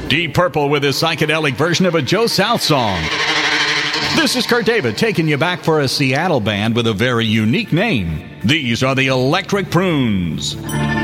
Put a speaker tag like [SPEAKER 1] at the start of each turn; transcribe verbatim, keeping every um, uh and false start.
[SPEAKER 1] Deep Purple with his psychedelic version of a Joe South song. This is Kurt David taking you back for a Seattle band with a very unique name. These are the Electric Prunes.